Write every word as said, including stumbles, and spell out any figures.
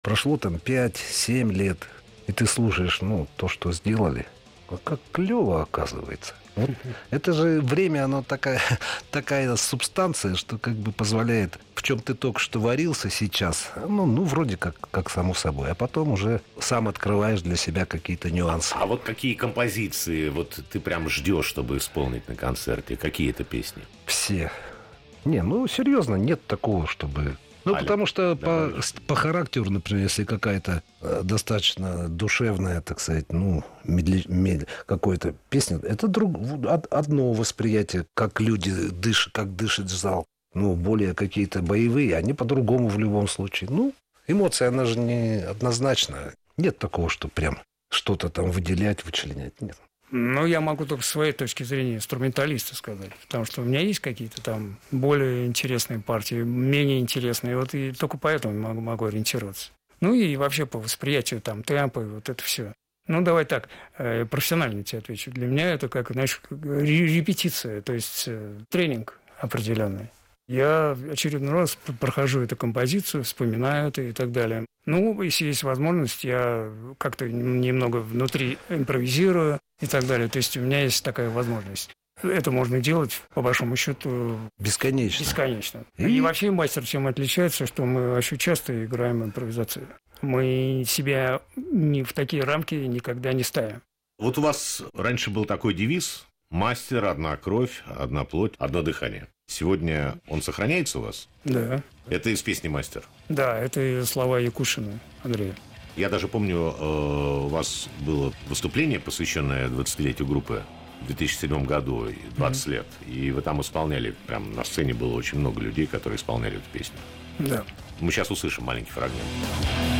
Прошло там пять-семь лет, и ты слушаешь, ну, то, что сделали. А как клево, оказывается. Вот это же время, оно такая, такая субстанция, что как бы позволяет, в чем ты только что варился сейчас, ну, ну вроде как, как само собой, а потом уже сам открываешь для себя какие-то нюансы. А вот какие композиции вот ты прям ждешь, чтобы исполнить на концерте? Какие это песни? Все. Не, ну, серьезно, нет такого, чтобы... Ну, Аля, потому что да, по, по характеру, например, если какая-то э, достаточно душевная, так сказать, ну, медли, мед, какая-то песня, это друг, од, одно восприятие, как люди дышат, как дышит зал. Ну, более какие-то боевые, они по-другому в любом случае. Ну, эмоция, она же не однозначная. Нет такого, что прям что-то там выделять, вычленять. Нет. Ну, я могу только с своей точки зрения инструменталиста сказать, потому что у меня есть какие-то там более интересные партии, менее интересные, вот и только поэтому могу, могу ориентироваться. Ну и вообще по восприятию там темпа и вот это все. Ну, давай так, профессионально тебе отвечу. Для меня это как, знаешь, репетиция, то есть тренинг определенный. Я очередной раз прохожу эту композицию, вспоминаю это и так далее. Ну, если есть возможность, я как-то немного внутри импровизирую и так далее. То есть у меня есть такая возможность. Это можно делать, по большому счету, бесконечно. бесконечно. И, и вообще мастер чем отличается, что мы очень часто играем импровизацию. Мы себя ни в такие рамки никогда не ставим. Вот у вас раньше был такой девиз: мастер, одна кровь, одна плоть, одно дыхание. Сегодня он сохраняется у вас? Да. Это из песни «Мастер»? Да, это слова Якушина Андрея. Я даже помню, у вас было выступление, посвященное двадцатилетию группы в две тысячи седьмом году, двадцать mm-hmm. лет. И вы там исполняли, прям на сцене было очень много людей, которые исполняли эту песню. Да. Мы сейчас услышим маленький фрагмент.